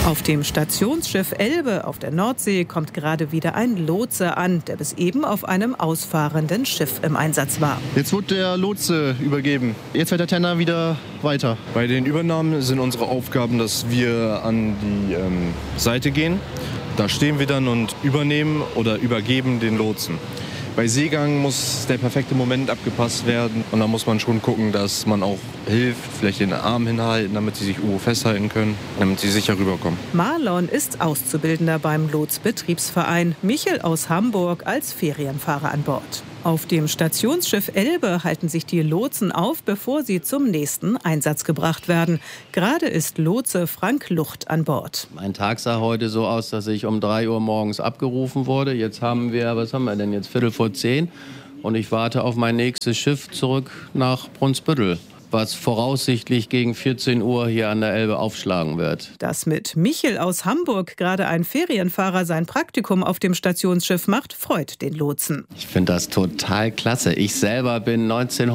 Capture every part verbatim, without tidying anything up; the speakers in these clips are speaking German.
Auf dem Stationsschiff Elbe auf der Nordsee kommt gerade wieder ein Lotse an, der bis eben auf einem ausfahrenden Schiff im Einsatz war. Jetzt wurde der Lotse übergeben. Jetzt fährt der Tenner wieder weiter. Bei den Übernahmen sind unsere Aufgaben, dass wir an die ähm, Seite gehen. Da stehen wir dann und übernehmen oder übergeben den Lotsen. Bei Seegang muss der perfekte Moment abgepasst werden und da muss man schon gucken, dass man auch hilft, vielleicht den Arm hinhalten, damit sie sich irgendwo festhalten können, damit sie sicher rüberkommen. Marlon ist Auszubildender beim Lotz-Betriebsverein, Michel aus Hamburg als Ferienfahrer an Bord. Auf dem Stationsschiff Elbe halten sich die Lotsen auf, bevor sie zum nächsten Einsatz gebracht werden. Gerade ist Lotse Frank Lucht an Bord. Mein Tag sah heute so aus, dass ich um drei Uhr morgens abgerufen wurde. Jetzt haben wir, was haben wir denn jetzt, Viertel vor zehn. Und ich warte auf mein nächstes Schiff zurück nach Brunsbüttel, was voraussichtlich gegen vierzehn Uhr hier an der Elbe aufschlagen wird. Dass mit Michel aus Hamburg gerade ein Ferienfahrer sein Praktikum auf dem Stationsschiff macht, freut den Lotsen. Ich finde das total klasse. Ich selber bin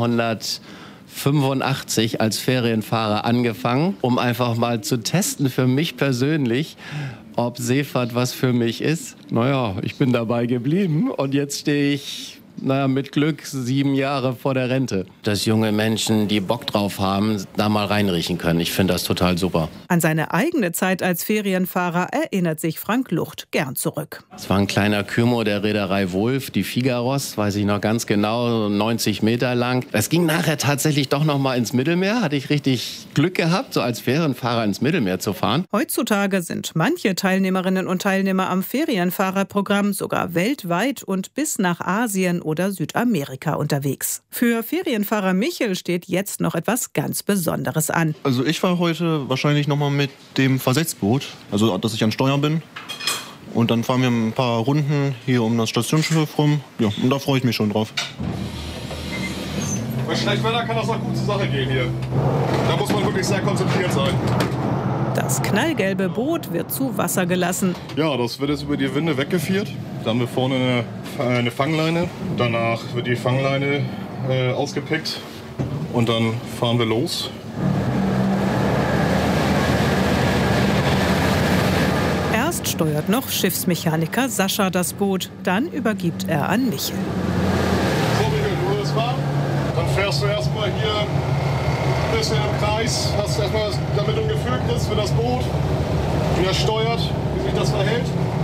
neunzehnhundertfünfundachtzig als Ferienfahrer angefangen, um einfach mal zu testen für mich persönlich, ob Seefahrt was für mich ist. Naja, ich bin dabei geblieben und jetzt stehe ich naja, mit Glück sieben Jahre vor der Rente. Dass junge Menschen, die Bock drauf haben, da mal reinriechen können. Ich finde das total super. An seine eigene Zeit als Ferienfahrer erinnert sich Frank Lucht gern zurück. Es war ein kleiner Kymo der Reederei Wulff, die Figaros, weiß ich noch ganz genau, neunzig Meter lang. Es ging nachher tatsächlich doch noch mal ins Mittelmeer. Hatte ich richtig Glück gehabt, so als Ferienfahrer ins Mittelmeer zu fahren. Heutzutage sind manche Teilnehmerinnen und Teilnehmer am Ferienfahrerprogramm sogar weltweit und bis nach Asien oder Südamerika unterwegs. Für Ferienfahrer Michel steht jetzt noch etwas ganz Besonderes an. Also ich fahre heute wahrscheinlich noch mal mit dem Versetzboot, also dass ich an Steuer bin. Und dann fahren wir ein paar Runden hier um das Stationsschiff rum. Ja, und da freue ich mich schon drauf. Bei schlechtem Wetter kann das auch gut zur Sache gehen hier. Da muss man wirklich sehr konzentriert sein. Das knallgelbe Boot wird zu Wasser gelassen. Ja, das wird jetzt über die Winde weggeführt. Da haben wir vorne eine, eine Fangleine. Danach wird die Fangleine äh, ausgepickt und dann fahren wir los. Erst steuert noch Schiffsmechaniker Sascha das Boot, dann übergibt er an Michel. So, Michel, du willst fahren? Dann fährst du erstmal hier ein bisschen im Kreis, hast erstmal, damit du ein Gefühl kriegst für das Boot, wie er steuert, wie sich das verhält.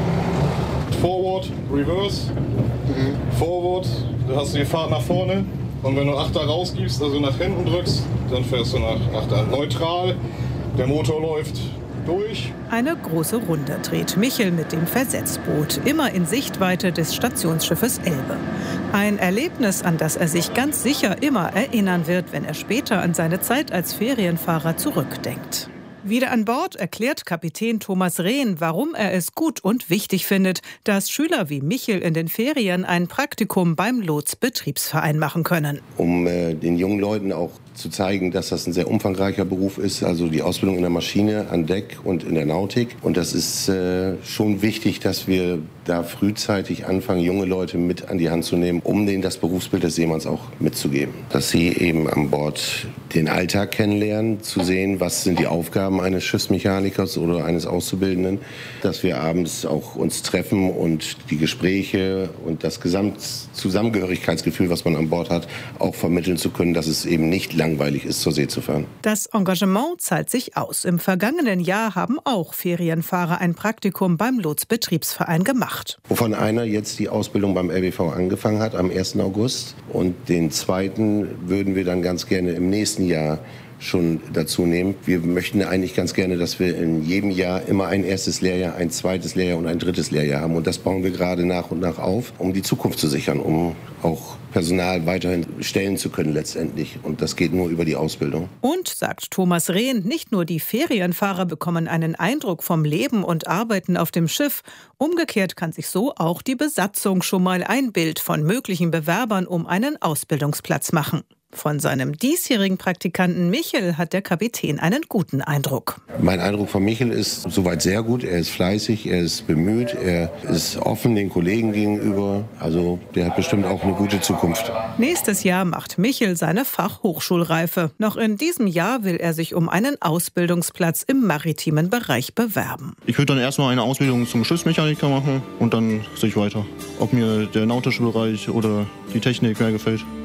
Forward, Reverse, mhm. Forward, da hast du die Fahrt nach vorne und wenn du Achter rausgibst, also nach hinten drückst, dann fährst du nach Achter. Neutral, der Motor läuft durch. Eine große Runde dreht Michel mit dem Versetzboot, immer in Sichtweite des Stationsschiffes Elbe. Ein Erlebnis, an das er sich ganz sicher immer erinnern wird, wenn er später an seine Zeit als Ferienfahrer zurückdenkt. Wieder an Bord erklärt Kapitän Thomas Rehn, warum er es gut und wichtig findet, dass Schüler wie Michel in den Ferien ein Praktikum beim Lotz-Betriebsverein machen können. Um äh, den jungen Leuten auch zu zeigen, dass das ein sehr umfangreicher Beruf ist, also die Ausbildung in der Maschine, an Deck und in der Nautik. Und das ist äh, schon wichtig, dass wir da frühzeitig anfangen, junge Leute mit an die Hand zu nehmen, um denen das Berufsbild des Seemanns auch mitzugeben. Dass sie eben an Bord den Alltag kennenlernen, zu sehen, was sind die Aufgaben eines Schiffsmechanikers oder eines Auszubildenden, dass wir abends auch uns treffen und die Gespräche und das Gesamtzusammengehörigkeitsgefühl, was man an Bord hat, auch vermitteln zu können, dass es eben nicht langweilig ist, zur See zu fahren. Das Engagement zahlt sich aus. Im vergangenen Jahr haben auch Ferienfahrer ein Praktikum beim Lotz-Betriebsverein gemacht. Wovon einer jetzt die Ausbildung beim L B V angefangen hat am ersten August und den zweiten würden wir dann ganz gerne im nächsten Jahr schon dazu nehmen. Wir möchten eigentlich ganz gerne, dass wir in jedem Jahr immer ein erstes Lehrjahr, ein zweites Lehrjahr und ein drittes Lehrjahr haben. Und das bauen wir gerade nach und nach auf, um die Zukunft zu sichern, um auch Personal weiterhin stellen zu können letztendlich. Und das geht nur über die Ausbildung. Und, sagt Thomas Rehn, nicht nur die Ferienfahrer bekommen einen Eindruck vom Leben und Arbeiten auf dem Schiff. Umgekehrt kann sich so auch die Besatzung schon mal ein Bild von möglichen Bewerbern um einen Ausbildungsplatz machen. Von seinem diesjährigen Praktikanten Michel hat der Kapitän einen guten Eindruck. Mein Eindruck von Michel ist soweit sehr gut. Er ist fleißig, er ist bemüht, er ist offen den Kollegen gegenüber. Also der hat bestimmt auch eine gute Zukunft. Nächstes Jahr macht Michel seine Fachhochschulreife. Noch in diesem Jahr will er sich um einen Ausbildungsplatz im maritimen Bereich bewerben. Ich würde dann erstmal eine Ausbildung zum Schiffsmechaniker machen und dann sehe ich weiter, ob mir der nautische Bereich oder die Technik mehr gefällt.